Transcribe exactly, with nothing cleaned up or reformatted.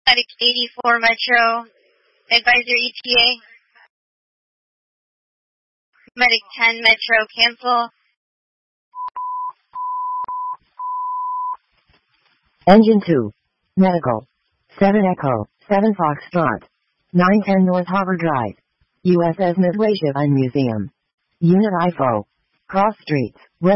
Medic eighty-four Metro, Advisor E T A. Medic ten Metro, cancel. Engine two. Medical. seven Echo, seven Foxtrot. nine ten North Harbor Drive. U S S Midway Ship and Museum. Unit I F O. Cross Streets.